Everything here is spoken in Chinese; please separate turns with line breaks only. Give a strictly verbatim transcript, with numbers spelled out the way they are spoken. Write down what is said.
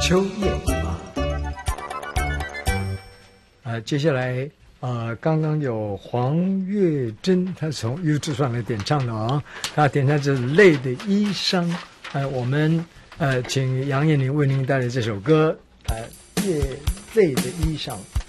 秋夜吗？啊，接下来啊，刚刚有黄月珍，她从 YouTube 上来点唱的啊，她点唱这《泪的衣裳》。呃，我们呃，请杨彦霖为您带来这首歌，呃，《夜泪的衣裳》。